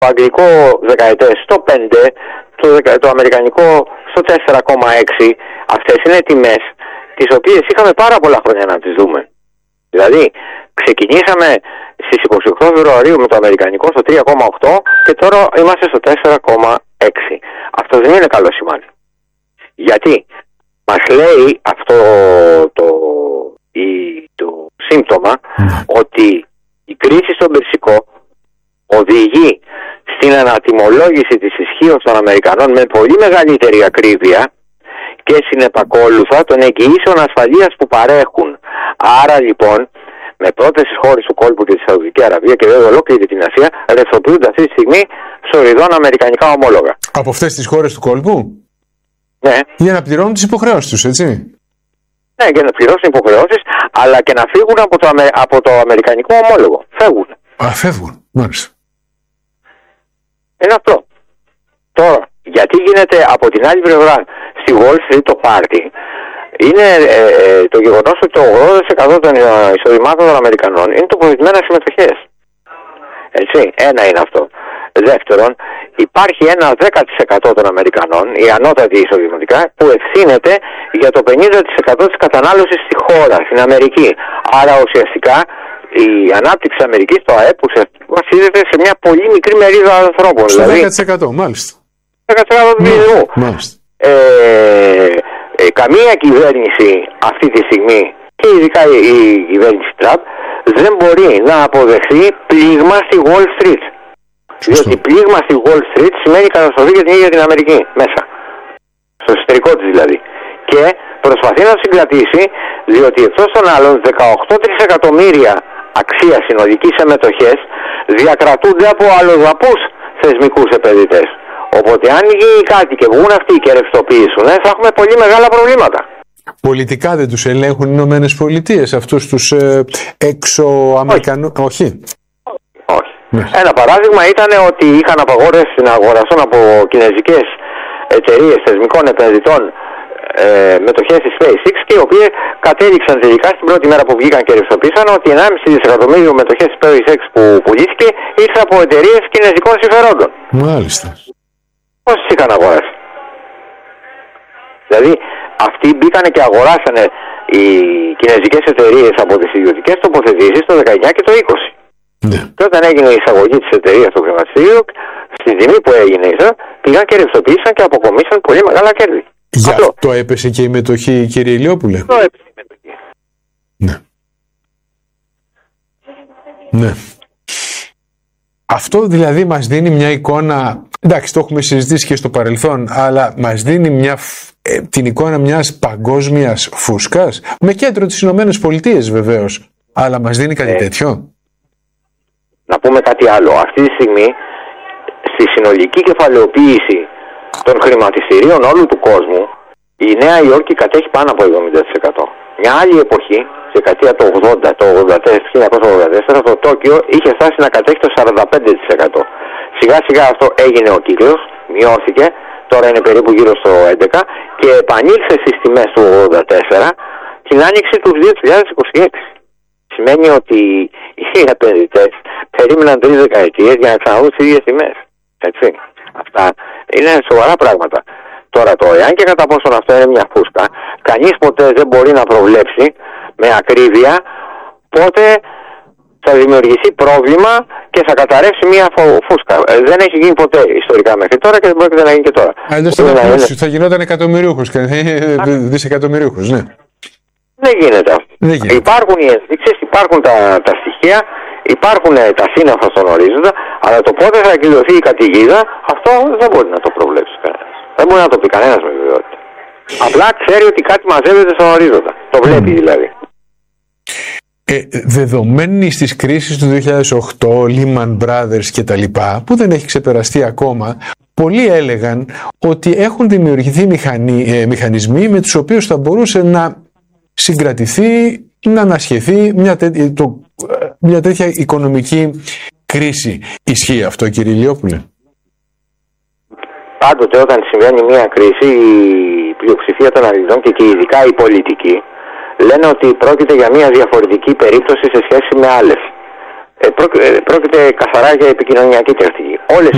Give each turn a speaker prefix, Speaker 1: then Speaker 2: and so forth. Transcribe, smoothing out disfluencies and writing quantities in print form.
Speaker 1: αγγλικό δεκαετές στο 5, το αμερικανικό στο 4,6. Αυτές είναι τιμές τις οποίες είχαμε πάρα πολλά χρόνια να τις δούμε. Δηλαδή ξεκινήσαμε στις 28 Φεβρουαρίου με το αμερικανικό στο 3,8 και τώρα είμαστε στο 4,6. Αυτό δεν είναι καλό σημάδι. Γιατί μας λέει αυτό το σύμπτωμα ότι η κρίση στον Περσικό οδηγεί στην ανατιμολόγηση της ισχύως των Αμερικανών με πολύ μεγαλύτερη ακρίβεια και συνεπακόλουθα των εγγυήσεων ασφαλείας που παρέχουν. Άρα λοιπόν, με πρώτες τις χώρες του κόλπου και τη Σαουδική Αραβία και βέβαια ολόκληρη την Ασία, ρευστοποιούνται αυτή τη στιγμή σοριδών αμερικανικά ομόλογα.
Speaker 2: Από αυτές τις χώρες του κόλπου?
Speaker 1: Ναι.
Speaker 2: Για να πληρώνουν τις υποχρεώσεις τους, έτσι?
Speaker 1: Ναι, για να πληρώσουν υποχρεώσεις, αλλά και να φύγουν από το αμερικανικό ομόλογο. Φεύγουν.
Speaker 2: Φεύγουν, μάλιστα.
Speaker 1: Είναι αυτό. Τώρα, γιατί γίνεται από την άλλη πλευρά στη Wall Street το πάρτι, είναι το γεγονός ότι το 80% των εισοδημάτων των Αμερικανών είναι τοποθετημένα συμμετοχές. Έτσι, ένα είναι αυτό. Δεύτερον, υπάρχει ένα 10% των Αμερικανών, η ανώτατη εισοδηματικά, που ευθύνεται για το 50% της κατανάλωσης στη χώρα, στην Αμερική. Άρα ουσιαστικά η ανάπτυξη της Αμερικής, το ΑΕΠ, βασίζεται σε μια πολύ μικρή μερίδα ανθρώπων.
Speaker 2: Στο
Speaker 1: δηλαδή
Speaker 2: 10%, μάλιστα.
Speaker 1: 10% του πληθυσμού.
Speaker 2: Μάλιστα.
Speaker 1: Καμία κυβέρνηση αυτή τη στιγμή, και ειδικά η κυβέρνηση Τραμπ, δεν μπορεί να αποδεχθεί πλήγμα στη Wall Street. Διότι πλήγμα στη Wall Street σημαίνει καταστροφή για την ίδια την Αμερική μέσα. Στο εσωτερικό της δηλαδή. Και προσπαθεί να συγκρατήσει, διότι εκτός των άλλων 18 τρισεκατομμύρια αξία συνολική σε μετοχές διακρατούνται από αλλοδαπούς θεσμικούς επενδυτές. Οπότε αν γίνει κάτι και βγουν αυτοί και ρευστοποιήσουν, θα έχουμε πολύ μεγάλα προβλήματα.
Speaker 2: Πολιτικά δεν τους ελέγχουν οι Ηνωμένες Πολιτείες, αυτούς τους εξωαμερικανούς? Όχι.
Speaker 1: Όχι. Ένα παράδειγμα ήταν ότι είχαν απαγόρευση να αγοραστούν από κινέζικες εταιρείες θεσμικών επενδυτών μετοχές της SpaceX, και οι οποίες κατέληξαν τελικά στην πρώτη μέρα που βγήκαν και ρευστοποίησαν ότι 1,5 δισεκατομμύριο μετοχές της SpaceX που πουλήθηκε ήρθε από εταιρείες κινέζικων συμφερόντων.
Speaker 2: Μάλιστα.
Speaker 1: Πόσες είχαν αγοράσει? Δηλαδή αυτοί μπήκανε και αγοράσανε οι κινέζικες εταιρείες από τις ιδιωτικές τοποθετήσεις το 19 και το 20.
Speaker 2: Ναι.
Speaker 1: Και όταν έγινε η εισαγωγή της εταιρείας στο χρηματιστήριο, στην τιμή που έγινε πήγαν και ρευστοποίησαν και αποκομίσαν πολύ μεγάλα κέρδη.
Speaker 2: Γι' αυτό έπεσε και η μετοχή, κύριε Ηλιόπουλε?
Speaker 1: Το έπεσε η μετοχή.
Speaker 2: Ναι. Ναι. Αυτό δηλαδή μας δίνει μια εικόνα, εντάξει το έχουμε συζητήσει και στο παρελθόν, αλλά μας δίνει την εικόνα μιας παγκόσμιας φούσκας, με κέντρο τις Ηνωμένες Πολιτείες βεβαίως, αλλά μας δίνει κάτι τέτοιο?
Speaker 1: Να πούμε κάτι άλλο. Αυτή τη στιγμή στη συνολική κεφαλαιοποίηση των χρηματιστηρίων όλου του κόσμου η Νέα Υόρκη κατέχει πάνω από 70%. Μια άλλη εποχή, στη δεκαετία του 80, το 1984, το Τόκιο είχε φτάσει να κατέχει το 45%. Σιγά σιγά αυτό έγινε ο κύκλος, μειώθηκε, τώρα είναι περίπου γύρω στο 11% και επανήλθε στις τιμές του 84 την άνοιξη του 2026. Σημαίνει ότι οι επενδυτές περίμεναν 3 δεκαετίες για να ξαναδούν τις ίδιες τιμές. Έτσι. Αυτά είναι σοβαρά πράγματα. Τώρα εάν και κατά πόσον αυτό είναι μια φούσκα, κανείς ποτέ δεν μπορεί να προβλέψει με ακρίβεια πότε θα δημιουργηθεί πρόβλημα και θα καταρρεύσει μια φούσκα. Δεν έχει γίνει ποτέ ιστορικά μέχρι τώρα και δεν πρόκειται να γίνει και τώρα.
Speaker 2: Αλλιώς θα γινόταν εκατομμυρίουχος και δισεκατομμυρίουχος, ναι.
Speaker 1: Δεν γίνεται αυτό. Υπάρχουν οι ενδείξεις, υπάρχουν τα στοιχεία, υπάρχουν τα σύννεφα στον ορίζοντα, αλλά το πότε θα εκδηλωθεί η καταιγίδα, αυτό δεν μπορεί να το προβλέψει κανένας. Δεν μπορεί να το πει κανένας με βεβαιότητα. Απλά ξέρει ότι κάτι μαζεύεται στον ορίζοντα. Το βλέπει δηλαδή.
Speaker 2: Δεδομένη στις κρίσεις του 2008, Lehman Brothers και τα λοιπά, που δεν έχει ξεπεραστεί ακόμα, πολλοί έλεγαν ότι έχουν δημιουργηθεί μηχανισμοί με τους οποίους θα μπορούσε να συγκρατηθεί, να ανασχεθεί μια τέτοια οικονομική κρίση. Ισχύει αυτό, κύριε Ηλιόπουλε?
Speaker 1: Πάντοτε όταν συμβαίνει μια κρίση, η πλειοψηφία των αναλυτών και ειδικά οι πολιτικοί λένε ότι πρόκειται για μια διαφορετική περίπτωση σε σχέση με άλλες. Πρόκειται καθαρά για επικοινωνιακή τεχνική. Όλες